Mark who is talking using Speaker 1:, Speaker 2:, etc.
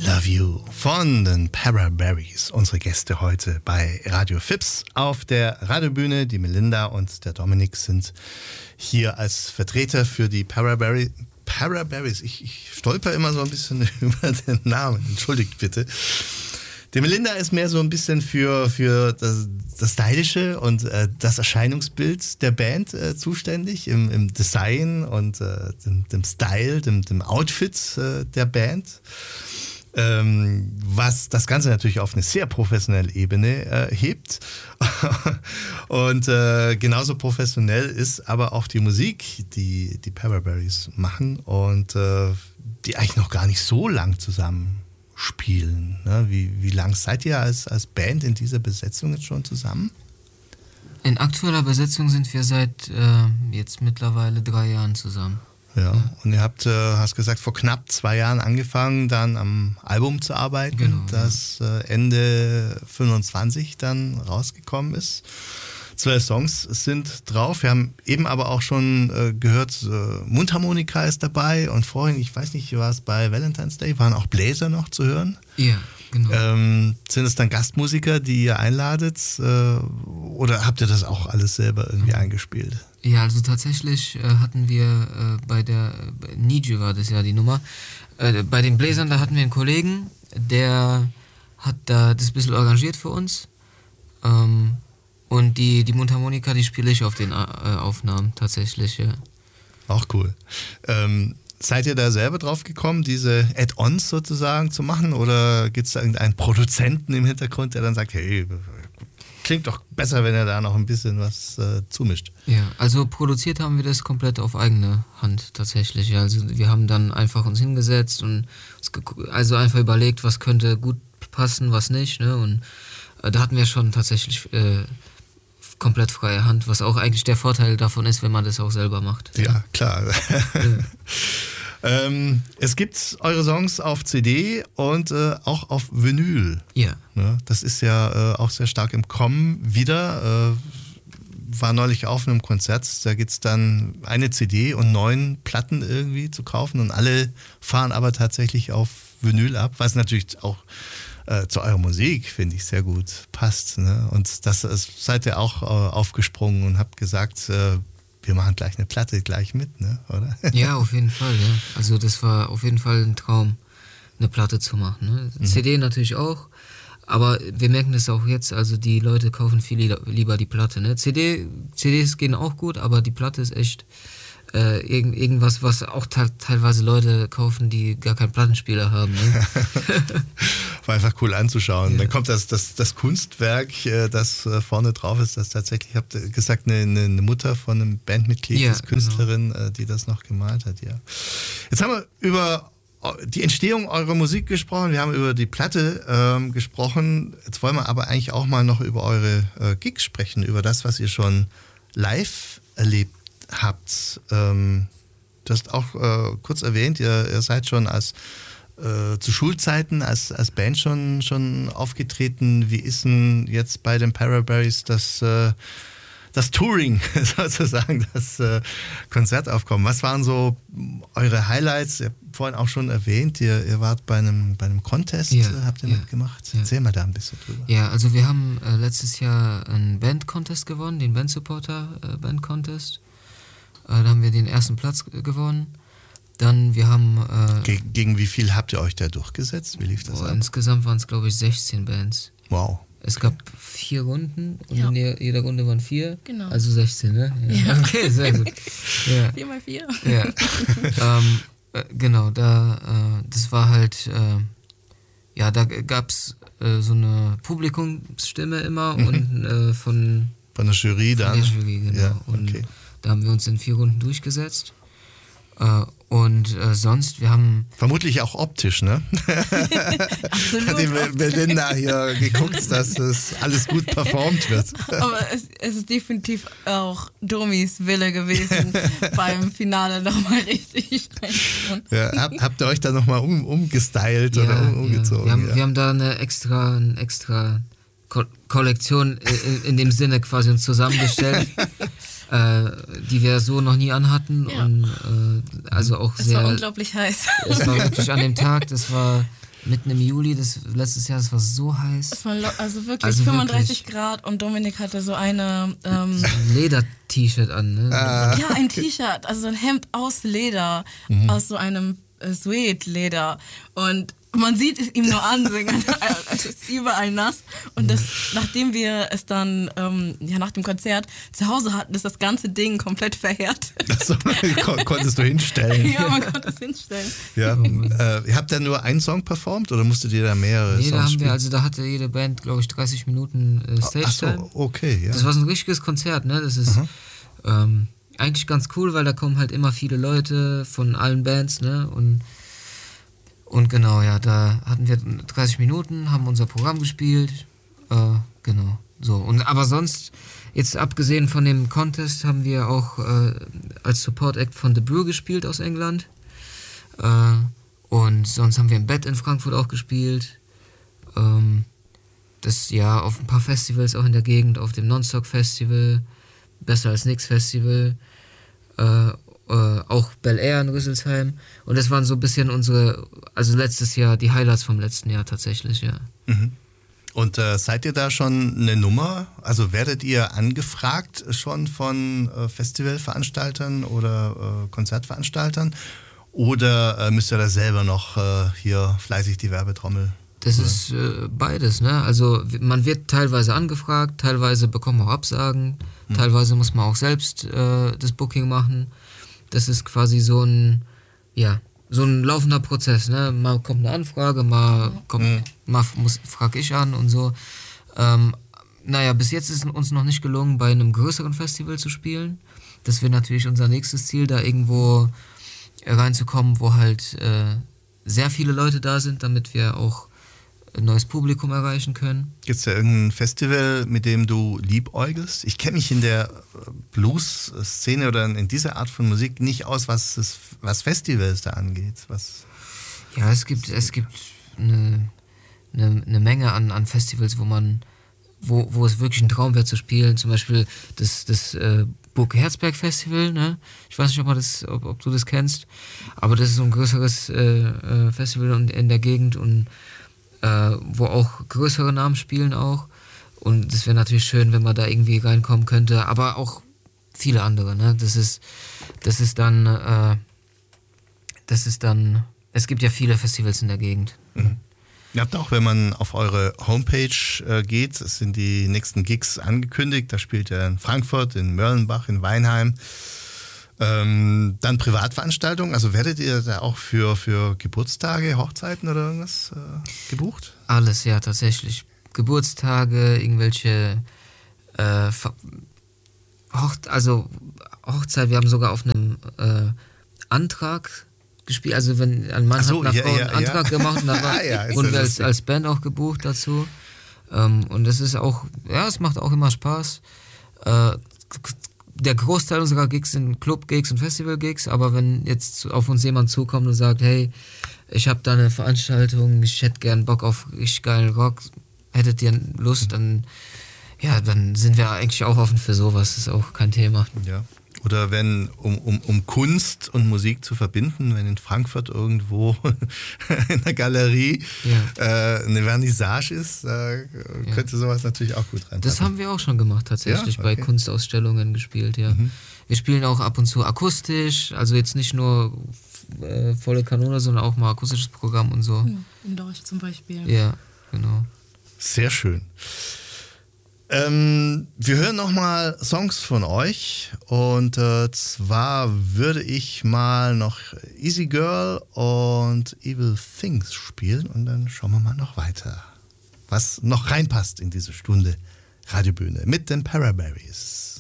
Speaker 1: Love You von den Paraberries. Unsere Gäste heute bei Radio Fips auf der Radiobühne. Die Melinda und der Dominik sind hier als Vertreter für die Paraberries. Ich stolper immer so ein bisschen über den Namen. Entschuldigt bitte. Die Melinda ist mehr so ein bisschen für das Stylische und das Erscheinungsbild der Band zuständig, im Design und dem Style, dem Outfit der Band. Was das Ganze natürlich auf eine sehr professionelle Ebene hebt. Und genauso professionell ist aber auch die Musik, die Paraberries machen und die eigentlich noch gar nicht so lang zusammen spielen. Ne? Wie lang seid ihr als Band in dieser Besetzung jetzt schon zusammen?
Speaker 2: In aktueller Besetzung sind wir seit jetzt mittlerweile 3 Jahren zusammen.
Speaker 1: Ja, und ihr habt, hast gesagt, vor knapp 2 Jahren angefangen, dann am Album zu arbeiten, genau, das Ende 25 dann rausgekommen ist. 12 Songs sind drauf. Wir haben eben aber auch schon gehört, Mundharmonika ist dabei und vorhin, ich weiß nicht, war es bei Valentine's Day, waren auch Bläser noch zu hören?
Speaker 2: Ja, genau.
Speaker 1: Sind es dann Gastmusiker, die ihr einladet oder habt ihr das auch alles selber irgendwie eingespielt?
Speaker 2: Ja, also tatsächlich hatten wir bei Niju war das ja die Nummer, bei den Bläsern, da hatten wir einen Kollegen, der hat da das ein bisschen arrangiert für uns. Und die Mundharmonika, die spiele ich auf den Aufnahmen tatsächlich, ja.
Speaker 1: Auch cool. Seid ihr da selber drauf gekommen, diese Add-ons sozusagen zu machen? Oder gibt es da irgendeinen Produzenten im Hintergrund, der dann sagt, hey, klingt doch besser, wenn er da noch ein bisschen was zumischt?
Speaker 2: Ja, also produziert haben wir das komplett auf eigene Hand tatsächlich. Ja. Also wir haben dann einfach uns hingesetzt und also einfach überlegt, was könnte gut passen, was nicht. Ne? Und da hatten wir schon tatsächlich komplett freie Hand, was auch eigentlich der Vorteil davon ist, wenn man das auch selber macht.
Speaker 1: Ja, klar. Ja. Es gibt eure Songs auf CD und auch auf Vinyl.
Speaker 2: Ja.
Speaker 1: Ne? Das ist ja auch sehr stark im Kommen wieder. War neulich auf einem Konzert, da gibt es dann eine CD und 9 Platten irgendwie zu kaufen und alle fahren aber tatsächlich auf Vinyl ab, was natürlich auch zu eurer Musik, finde ich, sehr gut passt. Ne? Und das seid ihr auch aufgesprungen und habt gesagt, wir machen gleich eine Platte gleich mit, ne? Oder?
Speaker 2: Ja, auf jeden Fall, ja. Also das war auf jeden Fall ein Traum, eine Platte zu machen. Ne? CD natürlich auch, aber wir merken das auch jetzt, also die Leute kaufen viel lieber die Platte. Ne? CDs gehen auch gut, aber die Platte ist echt irgendwas, was auch teilweise Leute kaufen, die gar keinen Plattenspieler haben. Ne?
Speaker 1: War einfach cool anzuschauen. Ja. Dann kommt das Kunstwerk, das vorne drauf ist, das tatsächlich, ich habe gesagt, eine Mutter von einem Bandmitglied, ja, Künstlerin, genau, die das noch gemalt hat. Ja. Jetzt haben wir über die Entstehung eurer Musik gesprochen, wir haben über die Platte gesprochen. Jetzt wollen wir aber eigentlich auch mal noch über eure Gigs sprechen, über das, was ihr schon live erlebt habt. Du hast auch kurz erwähnt, ihr seid schon zu Schulzeiten als Band schon aufgetreten. Wie ist denn jetzt bei den Paraberries das Touring sozusagen, das Konzertaufkommen? Was waren so eure Highlights? Ihr habt vorhin auch schon erwähnt, ihr wart bei einem Contest, ja, habt ihr mitgemacht. Ja. Erzähl mal da ein bisschen drüber.
Speaker 2: Ja, also wir haben letztes Jahr einen Band-Contest gewonnen, den Band-Supporter-Band-Contest. Da haben wir den ersten Platz gewonnen. Dann, wir haben...
Speaker 1: Gegen wie viel habt ihr euch da durchgesetzt? Wie lief das ab?
Speaker 2: Insgesamt waren es, glaube ich, 16 Bands.
Speaker 1: Wow.
Speaker 2: Es gab 4 Runden und in jeder Runde waren 4.
Speaker 3: Genau.
Speaker 2: Also 16, ne? Ja. Okay, sehr gut. Ja.
Speaker 3: 4 mal 4.
Speaker 2: Ja. Genau, das war halt... da gab es so eine Publikumsstimme immer und von
Speaker 1: der Jury dann?
Speaker 2: Von der Jury, genau.
Speaker 1: Ja, okay.
Speaker 2: Und da haben wir uns in 4 Runden durchgesetzt. Und sonst, wir haben...
Speaker 1: Vermutlich auch optisch, ne?
Speaker 3: Absolut.
Speaker 1: Hat die Melinda hier geguckt, dass es alles gut performt wird.
Speaker 3: Aber es ist definitiv auch Domis Wille gewesen, beim Finale nochmal richtig reinzuschauen.
Speaker 1: Ja, habt ihr euch da nochmal umgestylt oder umgezogen?
Speaker 2: Ja. Wir haben da eine extra Kollektion in dem Sinne quasi uns zusammengestellt. Die wir so noch nie anhatten, ja. Und also auch
Speaker 3: es war unglaublich heiß.
Speaker 2: Es war wirklich an dem Tag, das war mitten im Juli, letztes Jahr, das war so heiß.
Speaker 3: Es war also wirklich 35 Grad und Dominik hatte so eine...
Speaker 2: ein Leder-T-Shirt an, ne?
Speaker 3: Ja, ein T-Shirt, also so ein Hemd aus Leder, aus so einem Suede-Leder. Und man sieht es ihm nur an, es ist überall nass. Und nachdem wir es dann nach dem Konzert zu Hause hatten, ist das ganze Ding komplett verheert.
Speaker 1: Achso, konntest du hinstellen.
Speaker 3: Ja, man konnte es hinstellen.
Speaker 1: Ja. Ihr habt da nur einen Song performt oder musstet ihr da mehrere Songs spielen?
Speaker 2: Da hatte jede Band, glaube ich, 30 Minuten Stage-Time.
Speaker 1: Achso, okay, ja.
Speaker 2: Das war so ein richtiges Konzert, ne? Das ist eigentlich ganz cool, weil da kommen halt immer viele Leute von allen Bands, ne? Und genau, ja, da hatten wir 30 Minuten, haben unser Programm gespielt, genau, so. Aber sonst, jetzt abgesehen von dem Contest, haben wir auch als Support-Act von The Brew gespielt aus England. Und sonst haben wir im Bett in Frankfurt auch gespielt. Das ja auf ein paar Festivals auch in der Gegend, auf dem Nonstock Festival, Besser als Nix Festival, auch Bel Air in Rüsselsheim. Und das waren so ein bisschen also letztes Jahr, die Highlights vom letzten Jahr tatsächlich, ja.
Speaker 1: Mhm. Und seid ihr da schon eine Nummer? Also werdet ihr angefragt schon von Festivalveranstaltern oder Konzertveranstaltern? Oder müsst ihr da selber noch hier fleißig die Werbetrommel?
Speaker 2: Das ist beides, ne? Also man wird teilweise angefragt, teilweise bekommt man auch Absagen, teilweise muss man auch selbst das Booking machen. Das ist quasi so ein laufender Prozess, ne? Mal kommt eine Anfrage, frage ich an und so. Bis jetzt ist uns noch nicht gelungen, bei einem größeren Festival zu spielen. Das wäre natürlich unser nächstes Ziel, da irgendwo reinzukommen, wo halt sehr viele Leute da sind, damit wir auch ein neues Publikum erreichen können.
Speaker 1: Gibt es da irgendein Festival, mit dem du liebäugelst? Ich kenne mich in der Blues-Szene oder in dieser Art von Musik nicht aus, was Festivals da angeht.
Speaker 2: Ja, es gibt eine Menge an Festivals, wo es wirklich ein Traum wäre zu spielen. Zum Beispiel das Burg Herzberg Festival, ne? Ich weiß nicht, ob du das kennst, aber das ist so ein größeres Festival in der Gegend und wo auch größere Namen spielen auch. Und das wäre natürlich schön, wenn man da irgendwie reinkommen könnte, aber auch viele andere, ne? Es gibt ja viele Festivals in der Gegend.
Speaker 1: Mhm. Ihr habt auch, wenn man auf eure Homepage geht, es sind die nächsten Gigs angekündigt, da spielt ihr in Frankfurt, in Mörlenbach, in Weinheim. Dann Privatveranstaltungen, also werdet ihr da auch für Geburtstage, Hochzeiten oder irgendwas gebucht?
Speaker 2: Alles, ja, tatsächlich. Geburtstage, irgendwelche Hochzeit, wir haben sogar auf einem Antrag gespielt, also wenn ein Mann hat einer Frau einen Antrag gemacht und, und wir als Band auch gebucht dazu. Und das ist auch, ja, es macht auch immer Spaß. Der Großteil unserer Gigs sind Club-Gigs und Festival-Gigs, aber wenn jetzt auf uns jemand zukommt und sagt, hey, ich habe da eine Veranstaltung, ich hätte gern Bock auf richtig geilen Rock, hättet ihr Lust, dann sind wir eigentlich auch offen für sowas, das ist auch kein Thema.
Speaker 1: Ja. Oder wenn, um Kunst und Musik zu verbinden, wenn in Frankfurt irgendwo in der Galerie eine Vernissage ist, könnte sowas natürlich auch gut reinpassen.
Speaker 2: Das haben wir auch schon gemacht, tatsächlich, bei Kunstausstellungen gespielt, ja. Mhm. Wir spielen auch ab und zu akustisch, also jetzt nicht nur volle Kanone, sondern auch mal akustisches Programm und so.
Speaker 3: In Dorch zum Beispiel.
Speaker 2: Ja, genau.
Speaker 1: Sehr schön. Wir hören nochmal Songs von euch und zwar würde ich mal noch Easy Girl und Evil Things spielen und dann schauen wir mal noch weiter, was noch reinpasst in diese Stunde Radiobühne mit den Paraberries.